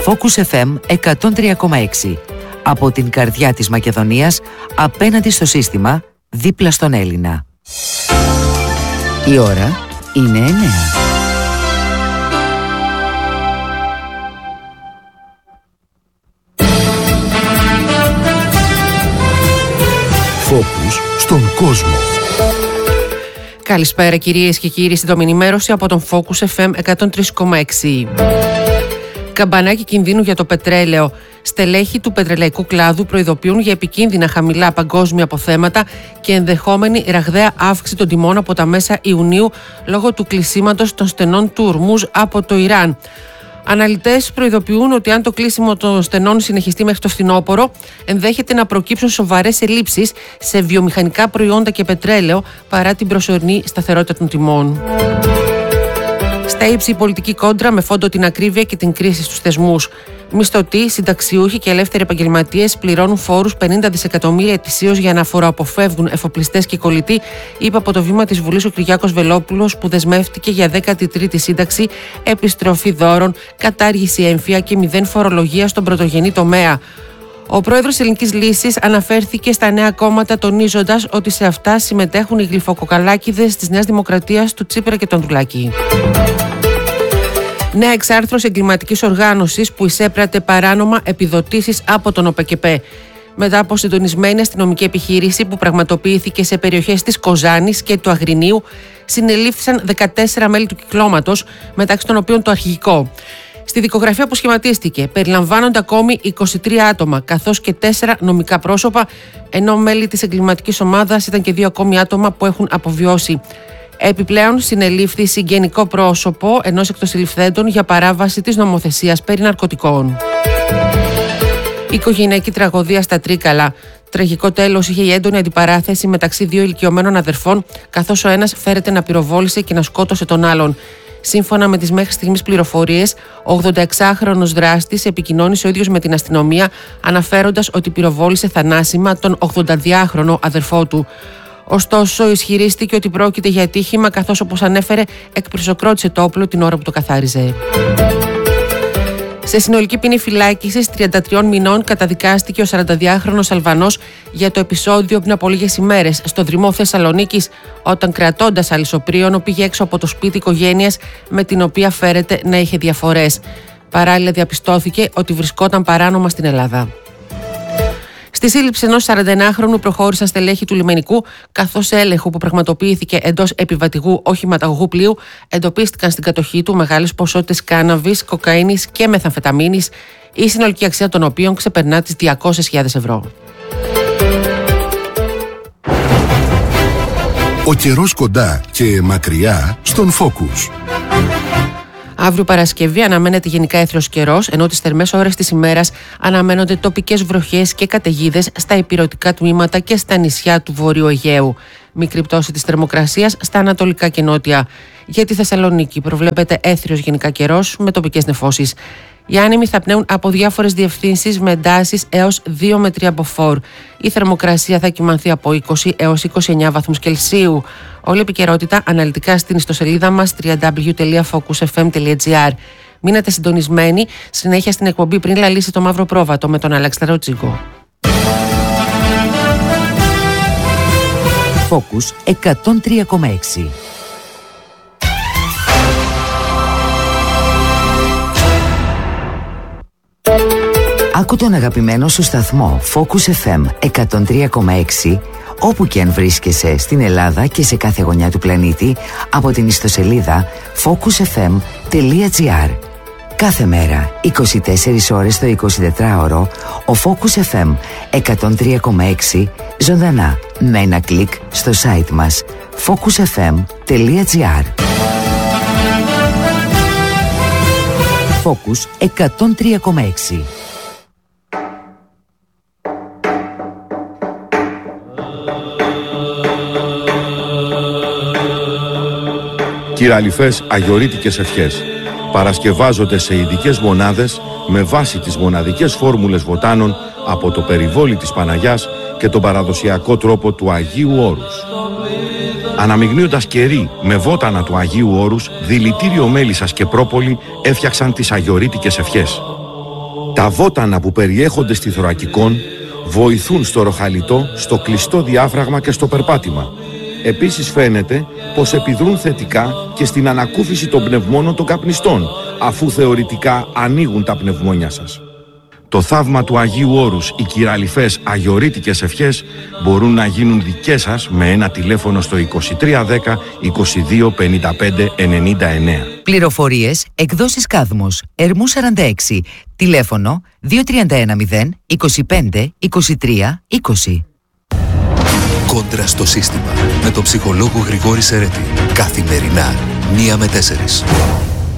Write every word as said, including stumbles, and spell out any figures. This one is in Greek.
Focus εφ εμ εκατόν τρία κόμμα έξι. Από την καρδιά της Μακεδονίας, απέναντι στο σύστημα, δίπλα στον Έλληνα. Η ώρα είναι εννέα. Focus στον κόσμο. Καλησπέρα κυρίες και κύριοι, στην ενημέρωση από τον Focus εφ εμ εκατόν τρία κόμμα έξι. Καμπανάκι κινδύνου για το πετρέλαιο. Στελέχη του πετρελαϊκού κλάδου προειδοποιούν για επικίνδυνα χαμηλά παγκόσμια αποθέματα και ενδεχόμενη ραγδαία αύξηση των τιμών από τα μέσα Ιουνίου λόγω του κλεισίματος των στενών του Ορμούζ από το Ιράν. Αναλυτές προειδοποιούν ότι αν το κλείσιμο των στενών συνεχιστεί μέχρι το φθινόπωρο, ενδέχεται να προκύψουν σοβαρές ελλείψεις σε βιομηχανικά προϊόντα και πετρέλαιο παρά την προσωρινή σταθερότητα των τιμών. Στα ύψη η πολιτική κόντρα με φόντο την ακρίβεια και την κρίση στους θεσμούς. Μισθωτοί, συνταξιούχοι και ελεύθεροι επαγγελματίες πληρώνουν φόρους πενήντα δισεκατομμύρια ετησίως για να φοροαποφεύγουν εφοπλιστές και κολλητοί, είπε από το βήμα της Βουλής ο Κυριάκος Βελόπουλος, που δεσμεύτηκε για δέκατη τρίτη σύνταξη, επιστροφή δώρων, κατάργηση έμφυα και μηδέν φορολογία στον πρωτογενή τομέα. Ο πρόεδρος της Ελληνικής Λύσης αναφέρθηκε στα νέα κόμματα, τονίζοντας ότι σε αυτά συμμετέχουν οι γλυφοκοκαλάκηδες της Νέας Δημοκρατίας, του Τσίπρα και των Δουλάκη. Νέα εξάρθρωση εγκληματικής οργάνωσης που εισέπρατε παράνομα επιδοτήσεις από τον ΟΠΕΚΕΠΕ. Μετά από συντονισμένη αστυνομική επιχείρηση που πραγματοποιήθηκε σε περιοχές της Κοζάνης και του Αγρινίου, συνελήφθησαν δεκατέσσερα μέλη του κυκλώματος, μεταξύ των οποίων το αρχηγικό. Στη δικογραφία που σχηματίστηκε περιλαμβάνονται ακόμη είκοσι τρία άτομα, καθώς και τέσσερα νομικά πρόσωπα, ενώ μέλη της εγκληματικής ομάδας ήταν και δύο ακόμη άτομα που έχουν αποβιώσει. Επιπλέον, συνελήφθη συγγενικό πρόσωπο ενός εκ των συλληφθέντων για παράβαση της νομοθεσίας περί ναρκωτικών. Οικογενειακή τραγωδία στα Τρίκαλα. Τραγικό τέλος είχε η έντονη αντιπαράθεση μεταξύ δύο ηλικιωμένων αδερφών, καθώς ο ένας φέρεται να πυροβόλησε και να σκότωσε τον άλλον. Σύμφωνα με τις μέχρι στιγμής πληροφορίες, ο ογδονταεξάχρονος δράστης επικοινώνησε ο ίδιος με την αστυνομία, αναφέροντας ότι πυροβόλησε θανάσιμα τον ογδονταδυάχρονο αδερφό του. Ωστόσο, ισχυρίστηκε ότι πρόκειται για ατύχημα, καθώς, όπως ανέφερε, εκπυρσοκρότησε το όπλο την ώρα που το καθάριζε. Σε συνολική ποινή φυλάκισης τριάντα τριών μηνών καταδικάστηκε ο σαρανταδυάχρονος Αλβανός για το επεισόδιο πριν από λίγες ημέρες στο Δρυμό Θεσσαλονίκης, όταν κρατώντας αλυσοπρίωνο πήγε έξω από το σπίτι οικογένειας με την οποία φέρεται να είχε διαφορές. Παράλληλα, διαπιστώθηκε ότι βρισκόταν παράνομα στην Ελλάδα. Στη σύλληψη ενός σαρανταενάχρονου προχώρησαν στελέχη του λιμενικού, καθώς έλεγχο που πραγματοποιήθηκε εντός επιβατηγού οχηματαγωγού πλοίου εντοπίστηκαν στην κατοχή του μεγάλες ποσότητες κάναβης, κοκαίνης και μεθαμφεταμίνης, η συνολική αξία των οποίων ξεπερνά τις διακόσιες χιλιάδες ευρώ. Ο καιρός κοντά και μακριά στον Focus. Αύριο Παρασκευή αναμένεται γενικά έθριος καιρός, ενώ τις θερμές ώρες της ημέρας αναμένονται τοπικές βροχές και καταιγίδες στα ηπειρωτικά τμήματα και στα νησιά του Βορείου Αιγαίου. Μικρή πτώση της θερμοκρασίας στα ανατολικά και νότια. Για τη Θεσσαλονίκη προβλέπεται έθριος γενικά καιρός με τοπικές νεφώσεις. Οι άνεμοι θα πνέουν από διάφορες διευθύνσεις με εντάσεις έως δύο με τρία μποφόρ. Η θερμοκρασία θα κυμανθεί από είκοσι έως είκοσι εννέα βαθμούς Κελσίου. Όλη η επικαιρότητα αναλυτικά στην ιστοσελίδα μας double-u double-u double-u τελεία focus f m τελεία g r. Μείνετε συντονισμένοι, συνέχεια στην εκπομπή πριν λαλήσει το μαύρο πρόβατο με τον Αλέξανδρο Τσίγκο. Focus εκατόν τρία κόμμα έξι. Άκου τον αγαπημένο σου σταθμό Focus εφ εμ εκατόν τρία κόμμα έξι όπου και αν βρίσκεσαι στην Ελλάδα και σε κάθε γωνιά του πλανήτη από την ιστοσελίδα focus f m τελεία g r. Κάθε μέρα, είκοσι τέσσερις ώρες το εικοσιτετράωρο, ο Focus εφ εμ εκατόν τρία κόμμα έξι ζωντανά με ένα κλικ στο site μας focus f m τελεία g r. Focus εκατόν τρία κόμμα έξι. Κυραλιφές αγιορείτικες ευχές παρασκευάζονται σε ειδικές μονάδες με βάση τις μοναδικές φόρμουλες βοτάνων από το περιβόλι της Παναγιάς και τον παραδοσιακό τρόπο του Αγίου Όρους. Αναμειγνύοντας κερί με βότανα του Αγίου Όρους, δηλητήριο μέλισσας και πρόπολη έφτιαξαν τις αγιορείτικες ευχές. Τα βότανα που περιέχονται στη θωρακικόν βοηθούν στο ροχαλιτό, στο κλειστό διάφραγμα και στο περπάτημα. Επίσης φαίνεται πως επιδρούν θετικά και στην ανακούφιση των πνευμόνων των καπνιστών, αφού θεωρητικά ανοίγουν τα πνευμόνια σας. Το θαύμα του Αγίου Όρους, οι κυραλιφές αγιορείτικες ευχές μπορούν να γίνουν δικές σας με ένα τηλέφωνο στο είκοσι τρία δέκα είκοσι δύο πενήντα πέντε ενενήντα εννέα. Πληροφορίες, εκδόσεις Κάδμος, Ερμού σαράντα έξι, τηλέφωνο δύο τρία ένα μηδέν είκοσι πέντε είκοσι τρία είκοσι. Κόντρα στο σύστημα με τον ψυχολόγο Γρηγόρη Σερέτη. Καθημερινά, μία με τέσσερις.